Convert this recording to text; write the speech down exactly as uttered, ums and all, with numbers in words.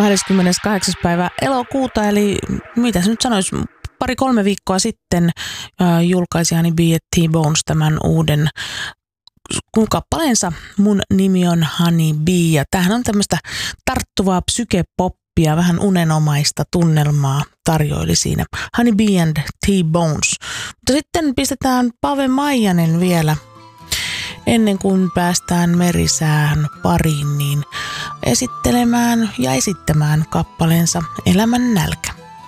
kahdeskymmeneskahdeksas päivä elokuuta, eli mitä se nyt sanoisi, pari-kolme viikkoa sitten äh, julkaisi Honey Bee ja T-Bones tämän uuden kappaleensa Mun nimi on Honey Bee, ja tämähän on tämmöistä tarttuvaa psykepoppia, vähän unenomaista tunnelmaa tarjoili siinä Honey Bee and T-Bones. Mutta sitten pistetään Pave Maijanen vielä ennen kuin päästään Merisään pariin, niin esittelemään ja esittämään kappaleensa Elämän nälkä.